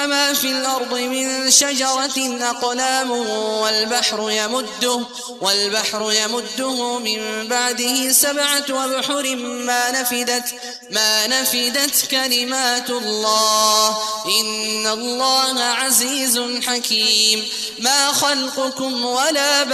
ما في الأرض من شجرة أقلام والبحر يمده من بعده 7 أبحر ما نفدت كلمات الله إن الله عزيز حكيم. ما خلقكم ولا